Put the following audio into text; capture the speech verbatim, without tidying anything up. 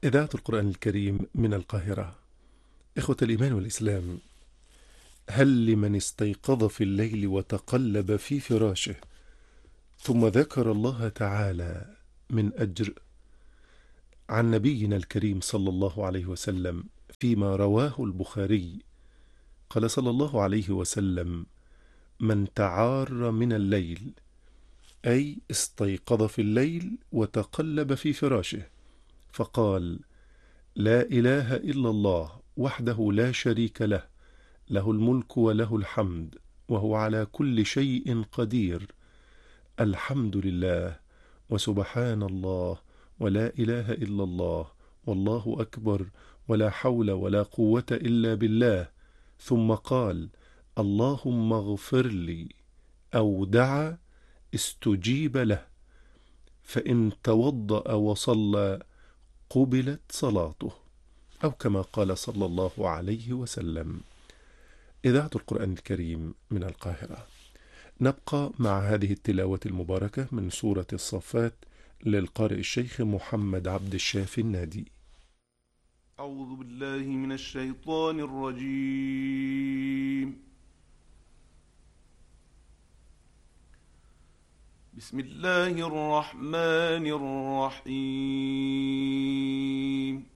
إذاعة القرآن الكريم من القاهرة. إخوة الإيمان والإسلام، هل لمن استيقظ في الليل وتقلب في فراشه ثم ذكر الله تعالى من أجر؟ عن نبينا الكريم صلى الله عليه وسلم فيما رواه البخاري قال صلى الله عليه وسلم: من تعار من الليل، أي استيقظ في الليل وتقلب في فراشه فقال: لا إله إلا الله وحده لا شريك له، له الملك وله الحمد وهو على كل شيء قدير، الحمد لله وسبحان الله ولا إله إلا الله والله أكبر ولا حول ولا قوة إلا بالله، ثم قال: اللهم اغفر لي، أو دعا، استجيب له، فإن توضأ وصلى قبلت صلاته، أو كما قال صلى الله عليه وسلم. إذاعة القرآن الكريم من القاهرة. نبقى مع هذه التلاوة المباركة من سورة الصفات للقارئ الشيخ محمد عبد الشافي النادي. أعوذ بالله من الشيطان الرجيم. بسم الله الرحمن الرحيم.